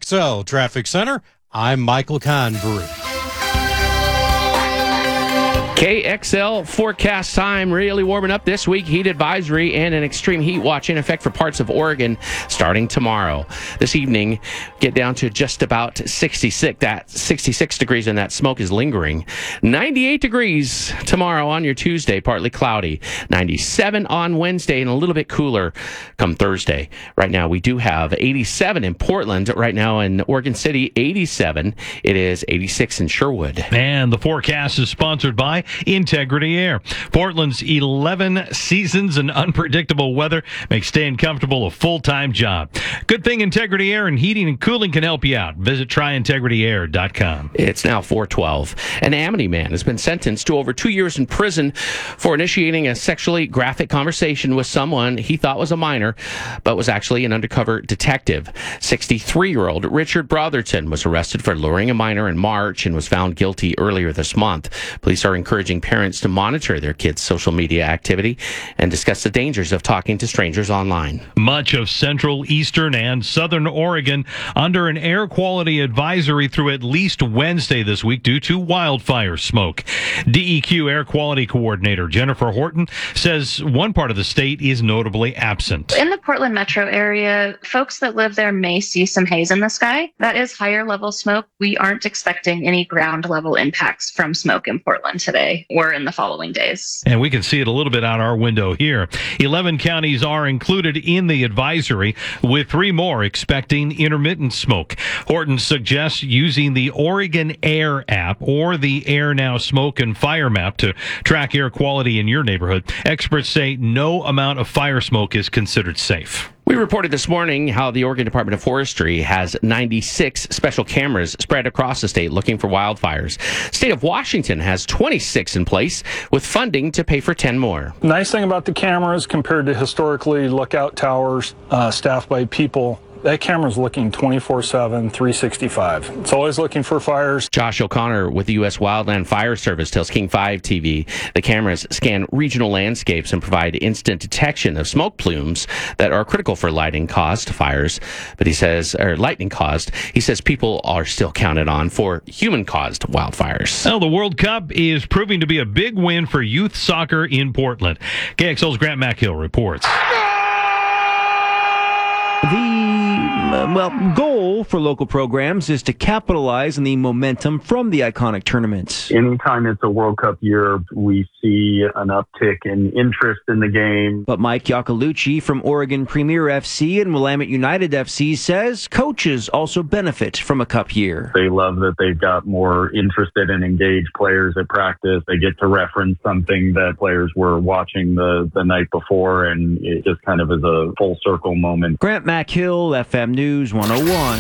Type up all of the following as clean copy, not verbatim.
KXL Traffic Center, I'm Michael Convery. KXL forecast time really warming up this week. Heat advisory and an extreme heat watch in effect for parts of Oregon starting tomorrow. This evening, get down to just about 66. That 66 degrees and that smoke is lingering. 98 degrees tomorrow on your Tuesday, partly cloudy. 97 on Wednesday and a little bit cooler come Thursday. Right now, we do have 87 in Portland. Right now in Oregon City, 87. It is 86 in Sherwood. And the forecast is sponsored by Integrity Air. Portland's 11 seasons and unpredictable weather makes staying comfortable a full-time job. Good thing Integrity Air and Heating and Cooling can help you out. Visit tryintegrityair.com. It's now 4:12. An Amity man has been sentenced to over 2 years in prison for initiating a sexually graphic conversation with someone he thought was a minor, but was actually an undercover detective. 63-year-old Richard Brotherton was arrested for luring a minor in March and was found guilty earlier this month. Police are encouraging parents to monitor their kids' social media activity and discuss the dangers of talking to strangers online. Much of central, eastern, and southern Oregon under an air quality advisory through at least Wednesday this week due to wildfire smoke. DEQ Air Quality Coordinator Jennifer Horton says one part of the state is notably absent. In the Portland metro area, folks that live there may see some haze in the sky. That is higher level smoke. We aren't expecting any ground level impacts from smoke in Portland today or in the following days. And we can see it a little bit out our window here. 11 counties are included in the advisory, with 3 more expecting intermittent smoke. Horton suggests using the Oregon Air app or the Air Now Smoke and Fire map to track air quality in your neighborhood. Experts say no amount of fire smoke is considered safe. We reported this morning how the Oregon Department of Forestry has 96 special cameras spread across the state looking for wildfires. State of Washington has 26 in place with funding to pay for 10 more. Nice thing about the cameras compared to historically lookout towers staffed by people, that camera's looking 24/7, 365. It's always looking for fires. Josh O'Connor with the U.S. Wildland Fire Service tells King 5 TV the cameras scan regional landscapes and provide instant detection of smoke plumes that are critical for lightning caused fires. But he says people are still counted on for human caused wildfires. Well, the World Cup is proving to be a big win for youth soccer in Portland. KXL's Grant McHill reports. The goal for local programs is to capitalize on the momentum from the iconic tournament. Anytime it's a World Cup year, we see an uptick in interest in the game. But Mike Iacolucci from Oregon Premier FC and Willamette United FC says coaches also benefit from a cup year. They love that they've got more interested and engaged players at practice. They get to reference something that players were watching the night before, and it just kind of is a full circle moment. Grant McHill, FM News 101.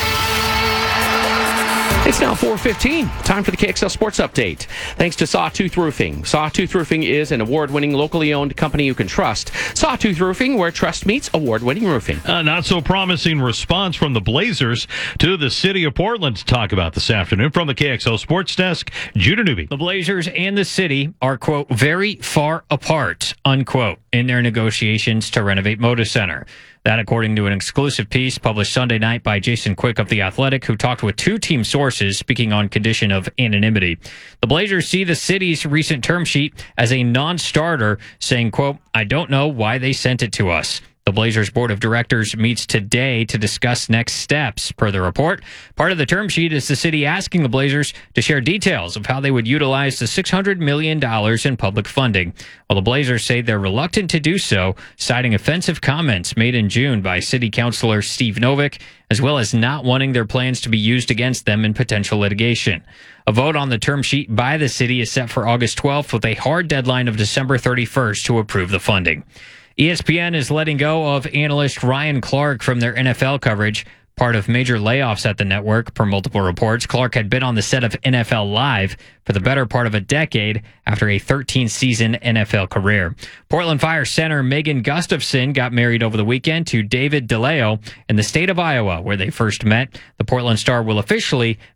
It's now 4:15. Time for the KXL Sports Update. Thanks to Sawtooth Roofing. Sawtooth Roofing is an award-winning, locally owned company you can trust. Sawtooth Roofing, where trust meets award-winning roofing. Not so promising response from the Blazers to the city of Portland to talk about this afternoon. From the KXL Sports Desk, Judah Newby. The Blazers and the city are, quote, very far apart, unquote, in their negotiations to renovate Moda Center. That, according to an exclusive piece published Sunday night by Jason Quick of The Athletic, who talked with 2 team sources speaking on condition of anonymity. The Blazers see the city's recent term sheet as a non-starter, saying, quote, I don't know why they sent it to us. The Blazers Board of Directors meets today to discuss next steps. Per the report, part of the term sheet is the city asking the Blazers to share details of how they would utilize the $600 million in public funding. While the Blazers say they're reluctant to do so, citing offensive comments made in June by City Councilor Steve Novick, as well as not wanting their plans to be used against them in potential litigation. A vote on the term sheet by the city is set for August 12th with a hard deadline of December 31st to approve the funding. ESPN is letting go of analyst Ryan Clark from their NFL coverage, part of major layoffs at the network. Per multiple reports, Clark had been on the set of NFL Live for the better part of a decade after a 13-season NFL career. Portland Fire center Megan Gustafson got married over the weekend to David DeLeo in the state of Iowa, where they first met. The Portland Star will officially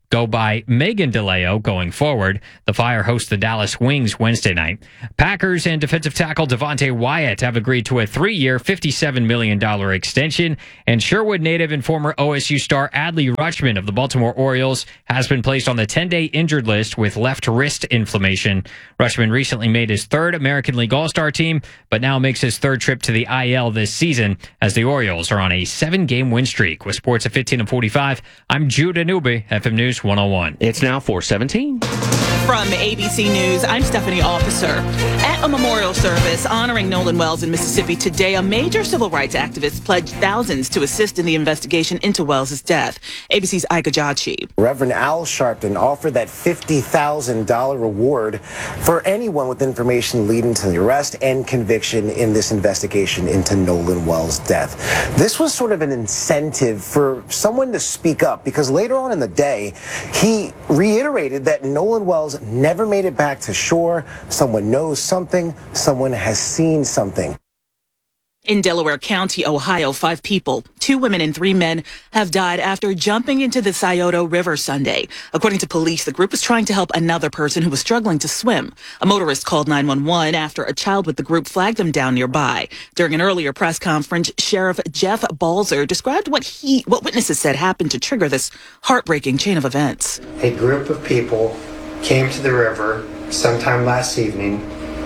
go by Megan DeLeo going forward. The Fire host the Dallas Wings Wednesday night. Packers and defensive tackle Devontae Wyatt have agreed to a 3-year, $57 million extension, and Sherwood native and former OSU star Adley Rutschman of the Baltimore Orioles has been placed on the 10-day injured list with left wrist inflammation. Rutschman recently made his third American League All-Star team, but now makes his third trip to the IL this season as the Orioles are on a 7-game win streak. With sports at 15 and 45, I'm Judah Newby, FM News 101. It's now 4:17. From ABC News, I'm Stephanie Officer. At a memorial service honoring Nolan Wells in Mississippi today, a major civil rights activist pledged thousands to assist in the investigation into Wells' death. ABC's Ika Jachi. Reverend Al Sharpton offered that $50,000 reward for anyone with information leading to the arrest and conviction in this investigation into Nolan Wells' death. This was sort of an incentive for someone to speak up, because later on in the day, he reiterated that Nolan Wells never made it back to shore. Someone knows something. Someone has seen something. In Delaware County, Ohio, 5 people, 2 women and 3 men, have died after jumping into the Scioto River Sunday. According to police, the group was trying to help another person who was struggling to swim. A motorist called 911 after a child with the group flagged them down nearby. During an earlier press conference, Sheriff Jeff Balzer described what witnesses said happened to trigger this heartbreaking chain of events. A group of people came to the river sometime last evening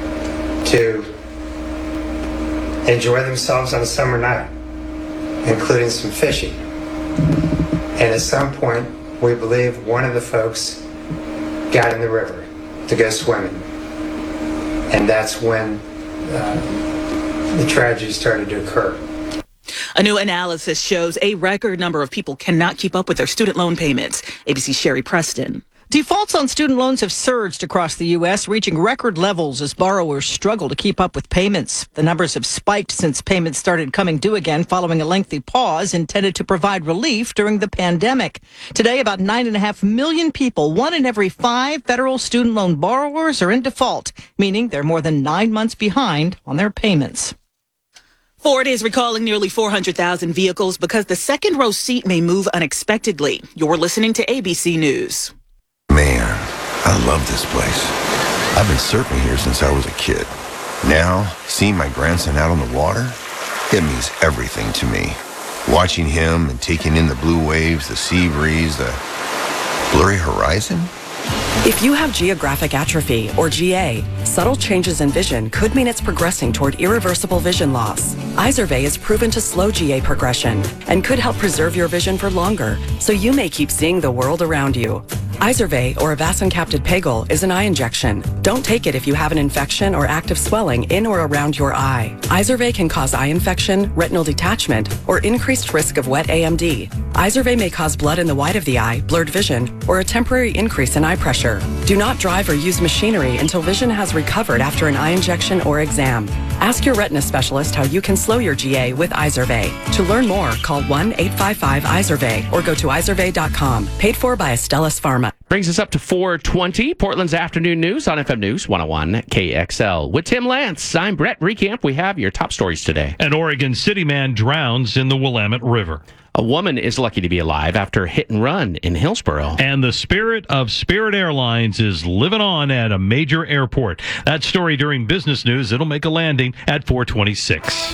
to enjoy themselves on a summer night, including some fishing. And at some point, we believe one of the folks got in the river to go swimming. And that's when the tragedy started to occur. A new analysis shows a record number of people cannot keep up with their student loan payments. ABC's Sherry Preston. Defaults on student loans have surged across the U.S., reaching record levels as borrowers struggle to keep up with payments. The numbers have spiked since payments started coming due again following a lengthy pause intended to provide relief during the pandemic. Today, about 9.5 million people, 1 in every 5 federal student loan borrowers, are in default, meaning they're more than 9 months behind on their payments. Ford is recalling nearly 400,000 vehicles because the second row seat may move unexpectedly. You're listening to ABC News. Man, I love this place. I've been surfing here since I was a kid. Now, seeing my grandson out on the water, it means everything to me. Watching him and taking in the blue waves, the sea breeze, the blurry horizon. If you have geographic atrophy, or GA, subtle changes in vision could mean it's progressing toward irreversible vision loss. Izervay is proven to slow GA progression and could help preserve your vision for longer, so you may keep seeing the world around you. Izervay, or avacincaptad pegol, is an eye injection. Don't take it if you have an infection or active swelling in or around your eye. Izervay can cause eye infection, retinal detachment, or increased risk of wet AMD. Izervay may cause blood in the white of the eye, blurred vision, or a temporary increase in eye pressure. Do not drive or use machinery until vision has recovered after an eye injection or exam. Ask your retina specialist how you can slow your GA with Izervay. To learn more, call 1-855-IZERVAY or go to izervay.com. Paid for by Astellas Pharma. Brings us up to 4:20, Portland's afternoon news on FM News 101 KXL. With Tim Lance, I'm Brett Recamp. We have your top stories today. An Oregon City man drowns in the Willamette River. A woman is lucky to be alive after a hit and run in Hillsboro. And the spirit of Spirit Airlines is living on at a major airport. That story during business news. It'll make a landing at 4:26.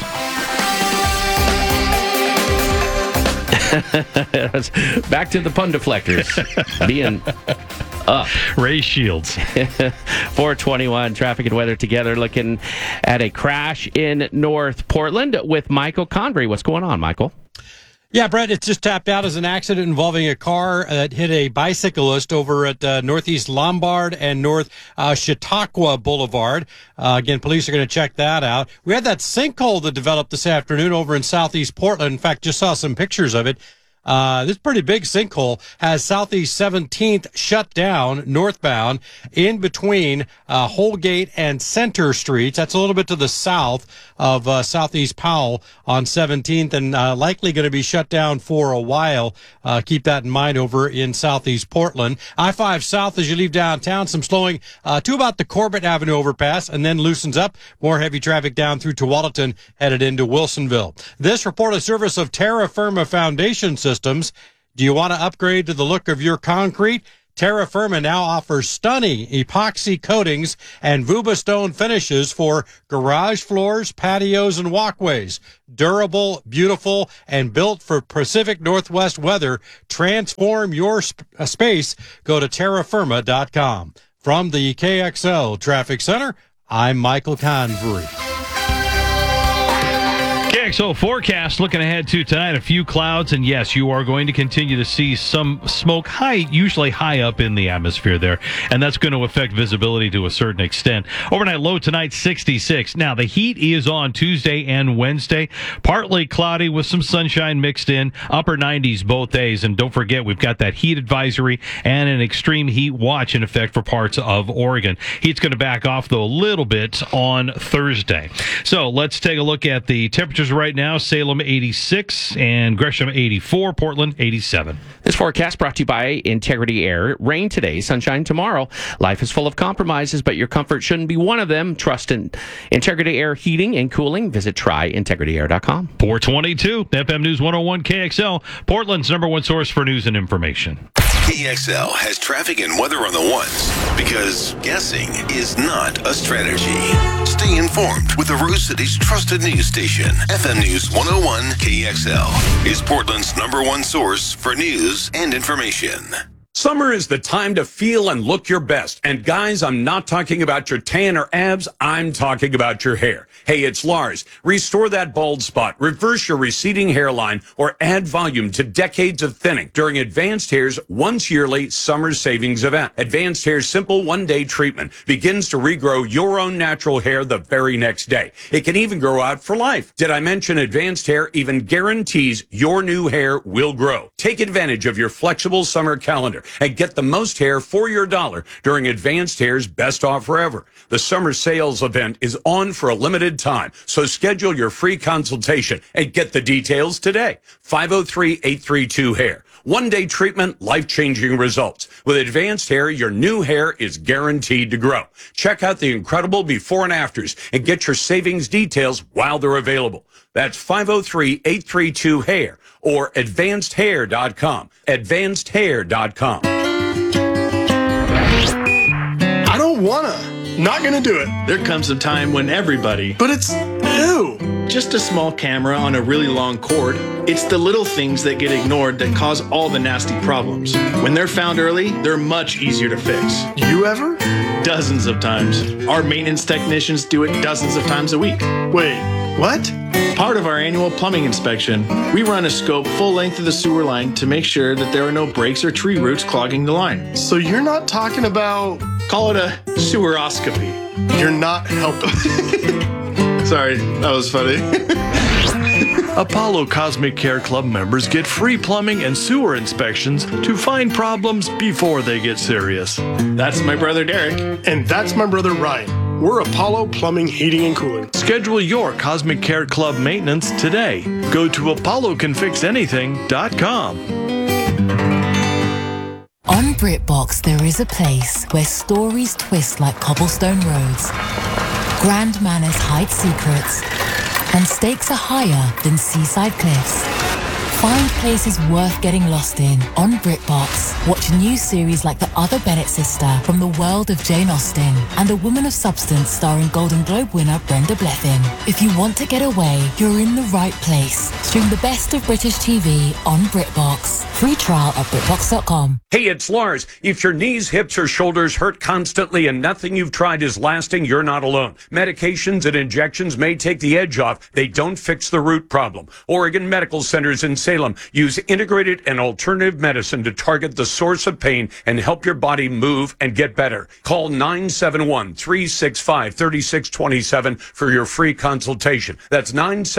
Back to the pun deflectors being up. Ray Shields. 421 traffic and weather together, looking at a crash in North Portland with Michael Convery. What's going on, Michael? Yeah, Brett, it's just tapped out as an accident involving a car that hit a bicyclist over at Northeast Lombard and North Chautauqua Boulevard. Again, police are going to check that out. We had that sinkhole that developed this afternoon over in Southeast Portland. In fact, just saw some pictures of it. This pretty big sinkhole has Southeast 17th shut down northbound in between Holgate and Center Streets. That's a little bit to the south of Southeast Powell on 17th and likely going to be shut down for a while. Keep that in mind over in Southeast Portland. I-5 south as you leave downtown. Some slowing to about the Corbett Avenue overpass and then loosens up. More heavy traffic down through Tualatin headed into Wilsonville. This report a service of Terra Firma Foundation Systems. Do you want to upgrade to the look of your concrete? Terra Firma now offers stunning epoxy coatings and Vubastone finishes for garage floors, patios, and walkways. Durable, beautiful, and built for Pacific Northwest weather. Transform your space. Go to terrafirma.com. From the KXL Traffic Center, I'm Michael Convery. KXO forecast looking ahead to tonight, a few clouds, and yes, you are going to continue to see some smoke usually high up in the atmosphere there, and that's going to affect visibility to a certain extent. Overnight low tonight, 66. Now, the heat is on Tuesday and Wednesday, partly cloudy with some sunshine mixed in, upper 90s both days, and don't forget, we've got that heat advisory and an extreme heat watch in effect for parts of Oregon. Heat's going to back off, though, a little bit on Thursday. So let's take a look at the temperatures right now. Salem 86 and Gresham 84, Portland 87. This forecast brought to you by Integrity Air. Rain today, sunshine tomorrow. Life is full of compromises, but your comfort shouldn't be one of them. Trust in Integrity Air Heating and Cooling. Visit tryintegrityair.com. 422 FM News 101 KXL, Portland's #1 source for news and information. KXL has traffic and weather on the ones because guessing is not a strategy. Stay informed with the Rose City's trusted news station. FM News 101 KXL is Portland's #1 source for news and information. Summer is the time to feel and look your best. And guys, I'm not talking about your tan or abs. I'm talking about your hair. Hey, it's Lars. Restore that bald spot, reverse your receding hairline, or add volume to decades of thinning during Advanced Hair's once yearly summer savings event. Advanced Hair's simple one-day treatment begins to regrow your own natural hair the very next day. It can even grow out for life. Did I mention Advanced Hair even guarantees your new hair will grow? Take advantage of your flexible summer calendar and get the most hair for your dollar during Advanced Hair's best offer ever. The summer sales event is on for a limited time, so schedule your free consultation and get the details today. 503-832-HAIR. One-day treatment, life-changing results. With Advanced Hair, your new hair is guaranteed to grow. Check out the incredible before and afters and get your savings details while they're available. That's 503-832-HAIR or advancedhair.com. Advancedhair.com. I don't wanna. Not gonna do it. There comes a time when everybody. But it's ew. Just a small camera on a really long cord. It's the little things that get ignored that cause all the nasty problems. When they're found early, they're much easier to fix. You ever? Dozens of times. Our maintenance technicians do it dozens of times a week. Wait, what? Part of our annual plumbing inspection, we run a scope full length of the sewer line to make sure that there are no breaks or tree roots clogging the line. So you're not talking about... Call it a seweroscopy. You're not helping. Sorry, that was funny. Apollo Cosmic Care Club members get free plumbing and sewer inspections to find problems before they get serious. That's my brother Derek. And that's my brother Ryan. We're Apollo Plumbing, Heating, and Cooling. Schedule your Cosmic Care Club maintenance today. Go to apollocanfixanything.com. On BritBox, there is a place where stories twist like cobblestone roads, grand manners hide secrets, and stakes are higher than seaside cliffs. Find places worth getting lost in on BritBox. Watch new series like The Other Bennett Sister from the world of Jane Austen and A Woman of Substance starring Golden Globe winner Brenda Blethyn. If you want to get away, you're in the right place. Stream the best of British TV on BritBox. Free trial at BritBox.com. Hey, it's Lars. If your knees, hips, or shoulders hurt constantly and nothing you've tried is lasting, you're not alone. Medications and injections may take the edge off. They don't fix the root problem. Oregon Medical Centers in Salem use integrated and alternative medicine to target the source of pain and help your body move and get better. Call 971-365-3627 for your free consultation. That's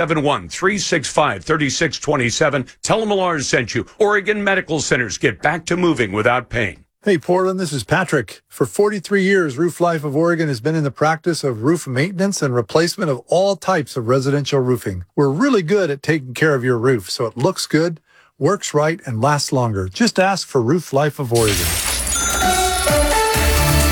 971-365-3627. Tell them Lars sent you. Oregon Medical Centers, get back to moving without pain. Hey, Portland, this is Patrick. For 43 years, Roof Life of Oregon has been in the practice of roof maintenance and replacement of all types of residential roofing. We're really good at taking care of your roof so it looks good, works right, and lasts longer. Just ask for Roof Life of Oregon.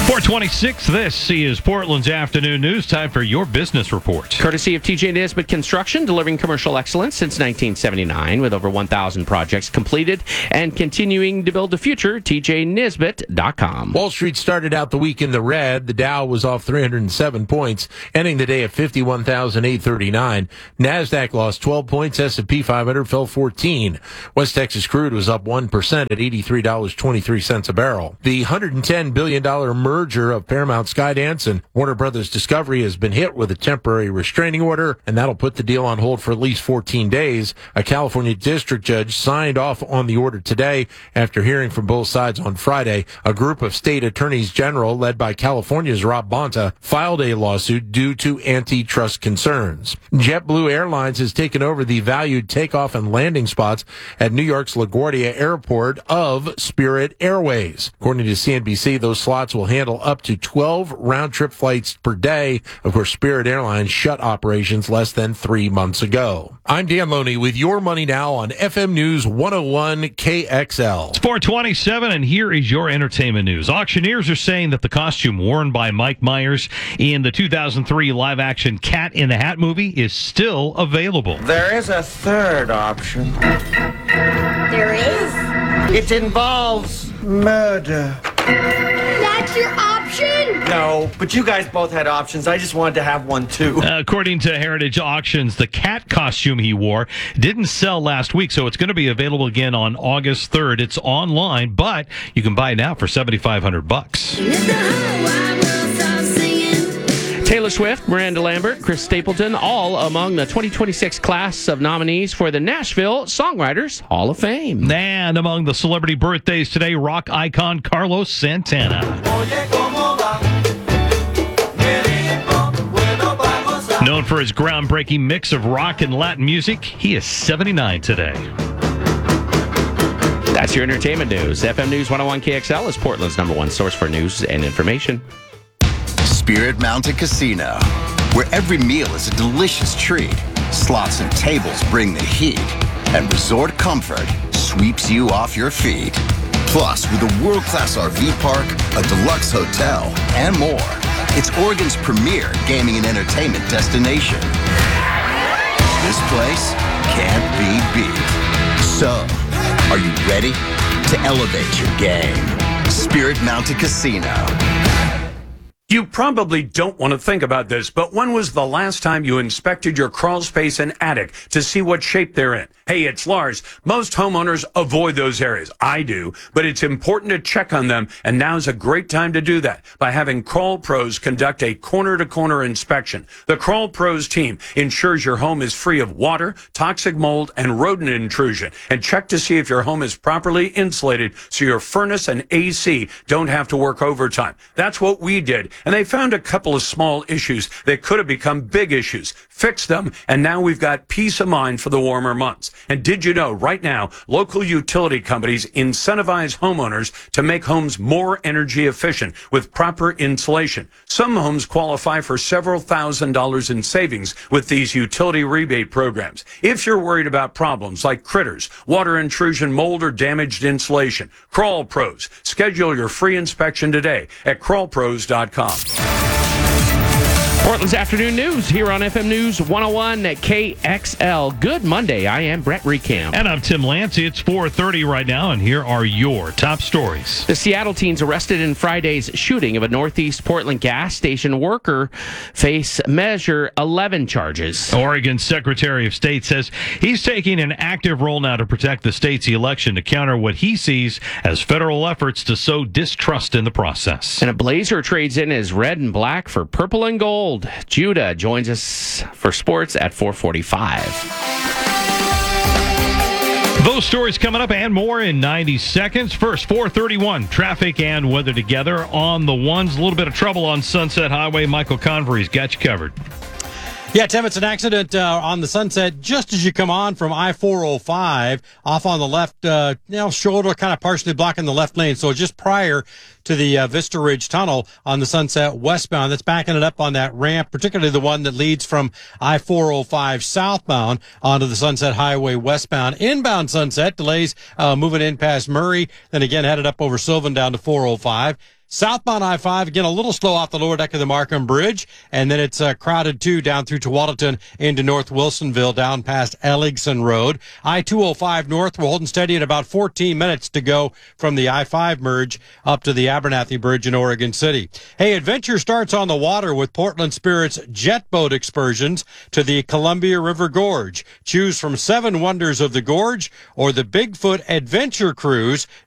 426, this is Portland's Afternoon News. Time for your business report. Courtesy of TJ Nisbet Construction, delivering commercial excellence since 1979 with over 1,000 projects completed and continuing to build the future. TJNisbet.com. Wall Street started out the week in the red. The Dow was off 307 points, ending the day at 51,839. NASDAQ lost 12 points. S&P 500 fell 14. West Texas crude was up 1% at $83.23 a barrel. The $110 billion merger of Paramount Skydance and Warner Brothers Discovery has been hit with a temporary restraining order, and that'll put the deal on hold for at least 14 days. A California district judge signed off on the order today after hearing from both sides on Friday. A group of state attorneys general, led by California's Rob Bonta, filed a lawsuit due to antitrust concerns. JetBlue Airlines has taken over the valued takeoff and landing spots at New York's LaGuardia Airport of Spirit Airways. According to CNBC, those slots will handle up to 12 round-trip flights per day. Of course, Spirit Airlines shut operations less than 3 months ago. I'm Dan Loney with your money now on FM News 101 KXL. It's 427, and here is your entertainment news. Auctioneers are saying that the costume worn by Mike Myers in the 2003 live-action Cat in the Hat movie is still available. There is a third option. There is? It involves murder. That's your option? No, but you guys both had options. I just wanted to have one too. According to Heritage Auctions, the cat costume he wore didn't sell last week, so it's going to be available again on August 3rd. It's online, but you can buy it now for $7,500. Taylor Swift, Miranda Lambert, Chris Stapleton, all among the 2026 class of nominees for the Nashville Songwriters Hall of Fame. And among the celebrity birthdays today, rock icon Carlos Santana. Known for his groundbreaking mix of rock and Latin music, he is 79 today. That's your entertainment news. FM News 101 KXL is Portland's #1 source for news and information. Spirit Mountain Casino, where every meal is a delicious treat. Slots and tables bring the heat, and resort comfort sweeps you off your feet. Plus, with a world-class RV park, a deluxe hotel, and more, it's Oregon's premier gaming and entertainment destination. This place can't be beat. So, are you ready to elevate your game? Spirit Mountain Casino. You probably don't want to think about this, but when was the last time you inspected your crawl space and attic to see what shape they're in? Hey, it's Lars. Most homeowners avoid those areas. I do, but it's important to check on them, and now's a great time to do that by having Crawl Pros conduct a corner-to-corner inspection. The Crawl Pros team ensures your home is free of water, toxic mold, and rodent intrusion, and check to see if your home is properly insulated so your furnace and AC don't have to work overtime. That's what we did. And they found a couple of small issues that could have become big issues, fixed them, and now we've got peace of mind for the warmer months. And did you know, right now, local utility companies incentivize homeowners to make homes more energy efficient with proper insulation. Some homes qualify for several $1,000s in savings with these utility rebate programs. If you're worried about problems like critters, water intrusion, mold, or damaged insulation, Crawl Pros. Schedule your free inspection today at crawlpros.com. Portland's Afternoon News here on FM News 101 at KXL. Good Monday. I am Brett Recamp. And I'm Tim Lancy. It's 4:30 right now, and here are your top stories. The Seattle teens arrested in Friday's shooting of a Northeast Portland gas station worker face Measure 11 charges. Oregon's Secretary of State says he's taking an active role now to protect the state's election to counter what he sees as federal efforts to sow distrust in the process. And a blazer trades in as red and black for purple and gold. Judah joins us for sports at 4:45. Those stories coming up and more in 90 seconds. First, 4:31, traffic and weather together on the ones. A little bit of trouble on Sunset Highway. Michael Convery's got you covered. Yeah, Tim, it's an accident on the Sunset just as you come on from I-405 off on the left, shoulder, kind of partially blocking the left lane. So just prior to the Vista Ridge Tunnel on the Sunset westbound, that's backing it up on that ramp, particularly the one that leads from I-405 southbound onto the Sunset Highway westbound. Inbound Sunset delays moving in past Murray, then again headed up over Sylvan down to 405. Southbound I-5, again, a little slow off the lower deck of the Markham Bridge, and then it's crowded, too, down through Tualatin into North Wilsonville, down past Elligson Road. I-205 north, we're holding steady at about 14 minutes to go from the I-5 merge up to the Abernathy Bridge in Oregon City. Hey, adventure starts on the water with Portland Spirit's jet boat excursions to the Columbia River Gorge. Choose from 7 wonders of the gorge or the Bigfoot Adventure Cruise.